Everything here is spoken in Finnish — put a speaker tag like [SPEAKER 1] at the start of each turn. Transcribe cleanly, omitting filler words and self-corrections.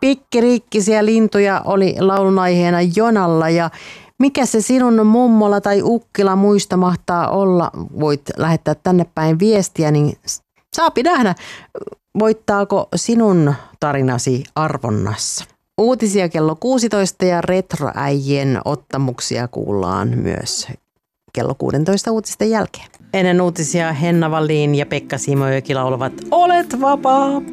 [SPEAKER 1] Pikkiriikkisiä lintuja oli laulun aiheena Jonalla ja mikä se sinun mummola tai ukkila muista mahtaa olla? Voit lähettää tänne päin viestiä, niin saapi nähdä, voittaako sinun tarinasi arvonnassa. Uutisia kello 16 ja retroäijien ottamuksia kuullaan myös kello 16 uutisten jälkeen. Ennen uutisia Henna Wallin ja Pekka Simojoki laulavat Olet vapaa!